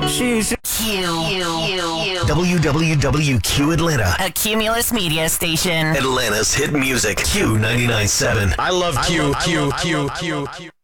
She's Q. WWWQ Atlanta. A Cumulus media station. Atlanta's hit music. Q99.7. I love Q.